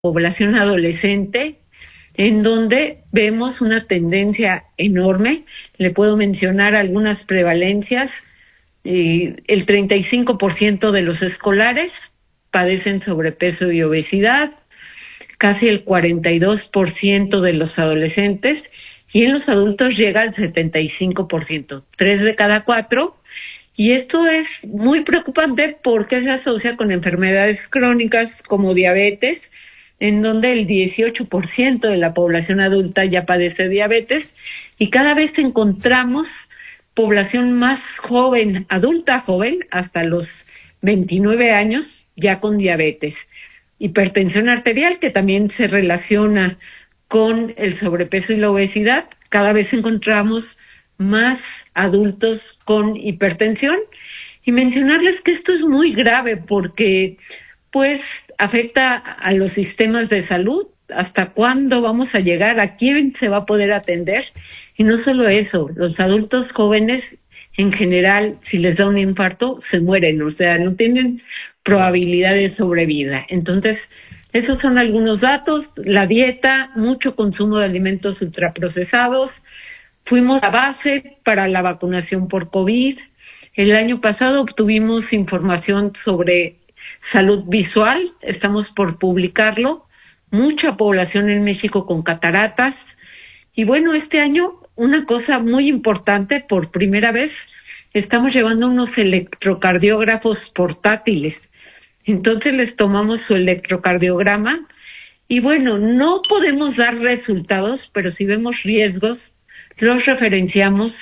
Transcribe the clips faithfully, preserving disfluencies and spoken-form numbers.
población adolescente, en donde vemos una tendencia enorme. Le puedo mencionar algunas prevalencias. Eh, el treinta y cinco por ciento de los escolares padecen sobrepeso y obesidad, casi el cuarenta y dos por ciento de los adolescentes, y en los adultos llega al setenta y cinco por ciento, tres de cada cuatro. Y esto es muy preocupante porque se asocia con enfermedades crónicas como diabetes, en donde el dieciocho por ciento de la población adulta ya padece diabetes, y cada vez encontramos población más joven, adulta joven, hasta los veintinueve años, ya con diabetes. Hipertensión arterial, que también se relaciona con el sobrepeso y la obesidad, cada vez encontramos más adultos con hipertensión. Y mencionarles que esto es muy grave porque pues afecta a los sistemas de salud. ¿Hasta cuándo vamos a llegar? ¿A quién se va a poder atender? Y no solo eso, los adultos jóvenes en general, si les da un infarto, se mueren, o sea, no tienen probabilidad de sobrevida. Entonces, esos son algunos datos. La dieta, mucho consumo de alimentos ultraprocesados. Fuimos a base para la vacunación por COVID. El año pasado obtuvimos información sobre salud visual, estamos por publicarlo. Mucha población en México con cataratas. Y bueno, este año una cosa muy importante, por primera vez estamos llevando unos electrocardiógrafos portátiles. Entonces les tomamos su electrocardiograma y bueno, no podemos dar resultados, pero si vemos riesgos, los referenciamos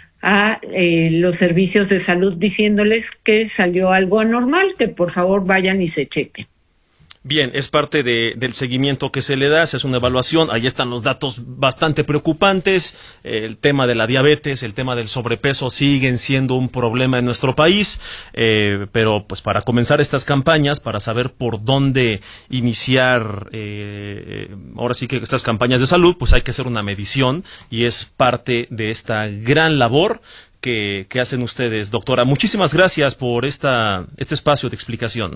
a eh, los servicios de salud diciéndoles que salió algo anormal, que por favor vayan y se chequen. Bien, es parte de, del seguimiento que se le da, se hace una evaluación, ahí están los datos bastante preocupantes, el tema de la diabetes, el tema del sobrepeso siguen siendo un problema en nuestro país, eh, pero pues para comenzar estas campañas, para saber por dónde iniciar, eh, ahora sí que estas campañas de salud, pues hay que hacer una medición y es parte de esta gran labor que, que hacen ustedes, doctora. Muchísimas gracias por esta, este espacio de explicación.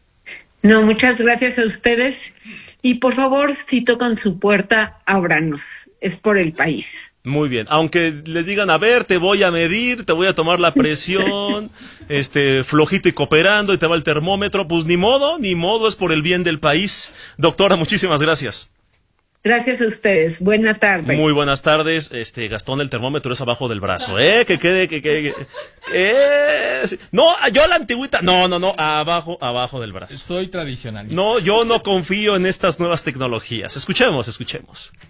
No, muchas gracias a ustedes y por favor, si tocan su puerta, ábranos, es por el país. Muy bien, aunque les digan, a ver, te voy a medir, te voy a tomar la presión, este, flojito y cooperando y te va el termómetro, pues ni modo, ni modo, es por el bien del país. Doctora, muchísimas gracias. Gracias a ustedes. Buenas tardes. Muy buenas tardes. Este, Gastón, el termómetro es abajo del brazo, ¿eh? Que quede, que quede. Que, que, no, yo la antigüita. No, no, no, abajo, abajo del brazo. Soy tradicionalista. No, yo no confío en estas nuevas tecnologías. Escuchemos, escuchemos.